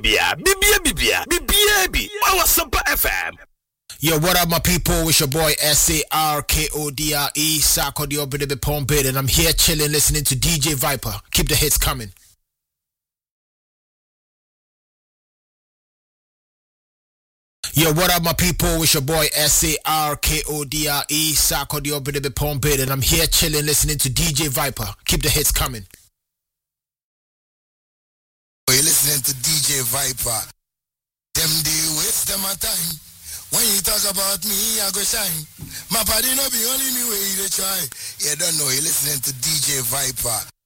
Bibia. Wawasampa FM. Yo, what up, my people? It's your boy SARKODRE, Sako the Obede Pompid, and I'm here chilling, listening to DJ Viper. Keep the hits coming. Yo, what up, my people? It's your boy SARKODRE, Sako the Obede Pompid, and I'm here chilling, listening to DJ Viper. Keep the hits coming. You're listening to DJ Viper. Them they waste them my time. When you talk about me, I go shine. My body no be only me way they try. You don't know, you're listening to DJ Viper.